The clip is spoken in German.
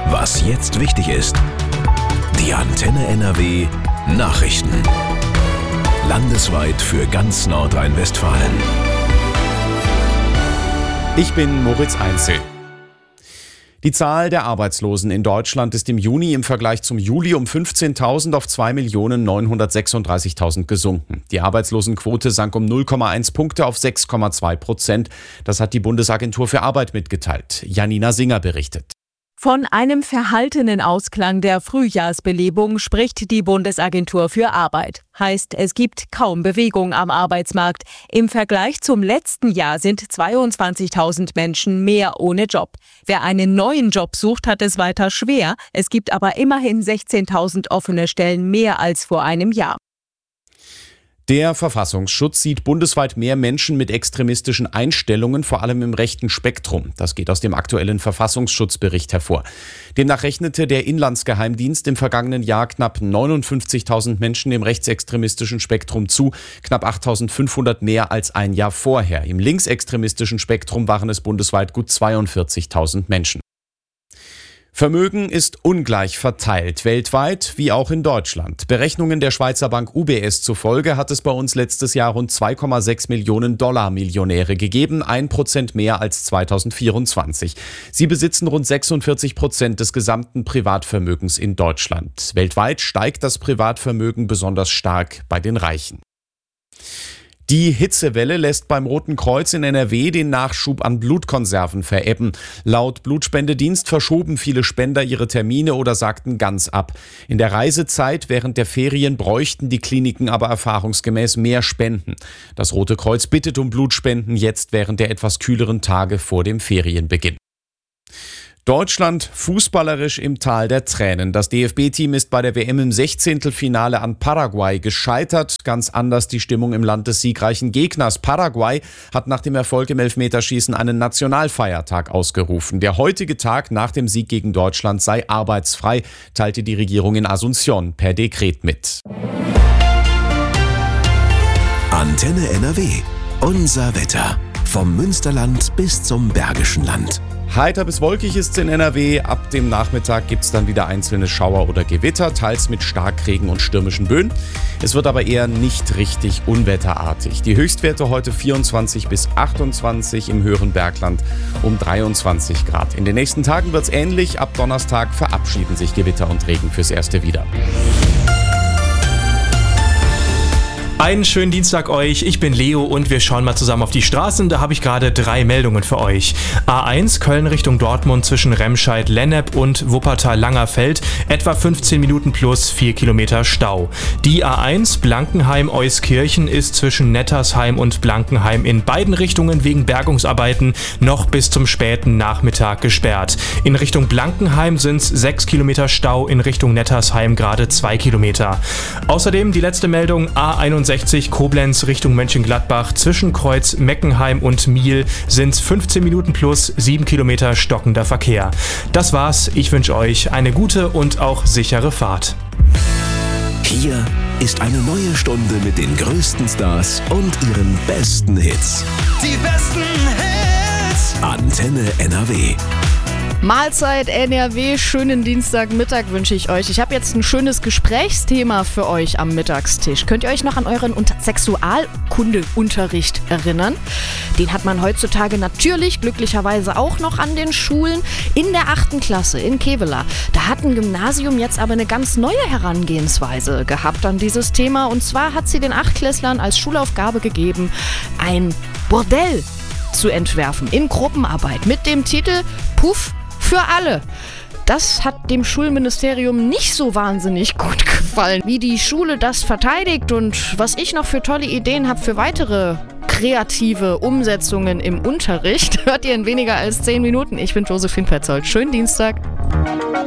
Was jetzt wichtig ist. Die Antenne NRW Nachrichten. Landesweit für ganz Nordrhein-Westfalen. Ich bin Moritz Einzel. Die Zahl der Arbeitslosen in Deutschland ist im Juni im Vergleich zum Juli um 15.000 auf 2.936.000 gesunken. Die Arbeitslosenquote sank um 0,1 Punkte auf 6,2%. Das hat die Bundesagentur für Arbeit mitgeteilt. Janina Singer berichtet. Von einem verhaltenen Ausklang der Frühjahrsbelebung spricht die Bundesagentur für Arbeit. Heißt, es gibt kaum Bewegung am Arbeitsmarkt. Im Vergleich zum letzten Jahr sind 22.000 Menschen mehr ohne Job. Wer einen neuen Job sucht, hat es weiter schwer. Es gibt aber immerhin 16.000 offene Stellen mehr als vor einem Jahr. Der Verfassungsschutz sieht bundesweit mehr Menschen mit extremistischen Einstellungen, vor allem im rechten Spektrum. Das geht aus dem aktuellen Verfassungsschutzbericht hervor. Demnach rechnete der Inlandsgeheimdienst im vergangenen Jahr knapp 59.000 Menschen im rechtsextremistischen Spektrum zu, knapp 8.500 mehr als ein Jahr vorher. Im linksextremistischen Spektrum waren es bundesweit gut 42.000 Menschen. Vermögen ist ungleich verteilt, weltweit wie auch in Deutschland. Berechnungen der Schweizer Bank UBS zufolge hat es bei uns letztes Jahr rund 2,6 Millionen Dollar-Millionäre gegeben, 1% mehr als 2024. Sie besitzen rund 46% des gesamten Privatvermögens in Deutschland. Weltweit steigt das Privatvermögen besonders stark bei den Reichen. Die Hitzewelle lässt beim Roten Kreuz in NRW den Nachschub an Blutkonserven verebben. Laut Blutspendedienst verschoben viele Spender ihre Termine oder sagten ganz ab. In der Reisezeit während der Ferien bräuchten die Kliniken aber erfahrungsgemäß mehr Spenden. Das Rote Kreuz bittet um Blutspenden jetzt während der etwas kühleren Tage vor dem Ferienbeginn. Deutschland fußballerisch im Tal der Tränen. Das DFB-Team ist bei der WM im 16. an Paraguay gescheitert. Ganz anders die Stimmung im Land des siegreichen Gegners. Paraguay hat nach dem Erfolg im Elfmeterschießen einen Nationalfeiertag ausgerufen. Der heutige Tag nach dem Sieg gegen Deutschland sei arbeitsfrei, teilte die Regierung in Asunción per Dekret mit. Antenne NRW. Unser Wetter. Vom Münsterland bis zum Bergischen Land. Heiter bis wolkig ist es in NRW. Ab dem Nachmittag gibt es dann wieder einzelne Schauer oder Gewitter, teils mit Starkregen und stürmischen Böen. Es wird aber eher nicht richtig unwetterartig. Die Höchstwerte heute 24 bis 28, im höheren Bergland um 23 Grad. In den nächsten Tagen wird es ähnlich. Ab Donnerstag verabschieden sich Gewitter und Regen fürs Erste wieder. Einen schönen Dienstag euch, ich bin Leo und wir schauen mal zusammen auf die Straßen. Da habe ich gerade 3 Meldungen für euch. A1 Köln Richtung Dortmund zwischen Remscheid-Lennep und Wuppertal-Langerfeld. Etwa 15 Minuten plus 4 Kilometer Stau. Die A1 Blankenheim-Euskirchen ist zwischen Nettersheim und Blankenheim in beiden Richtungen wegen Bergungsarbeiten noch bis zum späten Nachmittag gesperrt. In Richtung Blankenheim sind es 6 Kilometer Stau, in Richtung Nettersheim gerade 2 Kilometer. Außerdem die letzte Meldung A61 Koblenz Richtung Mönchengladbach zwischen Kreuz Meckenheim und Miel sind 15 Minuten plus 7 Kilometer stockender Verkehr. Das war's. Ich wünsche euch eine gute und auch sichere Fahrt. Hier ist eine neue Stunde mit den größten Stars und ihren besten Hits. Die besten Hits. Antenne NRW. Mahlzeit NRW, schönen Dienstagmittag wünsche ich euch. Ich habe jetzt ein schönes Gesprächsthema für euch am Mittagstisch. Könnt ihr euch noch an euren Sexualkundeunterricht erinnern? Den hat man heutzutage natürlich, glücklicherweise auch noch an den Schulen. In der 8. Klasse in Kevela, da hat ein Gymnasium jetzt aber eine ganz neue Herangehensweise gehabt an dieses Thema. Und zwar hat sie den 8-Klässlern als Schulaufgabe gegeben, ein Bordell zu entwerfen in Gruppenarbeit mit dem Titel Puff für alle. Das hat dem Schulministerium nicht so wahnsinnig gut gefallen. Wie die Schule das verteidigt und was ich noch für tolle Ideen habe für weitere kreative Umsetzungen im Unterricht, hört ihr in weniger als 10 Minuten. Ich bin Josephine Petzold. Schönen Dienstag.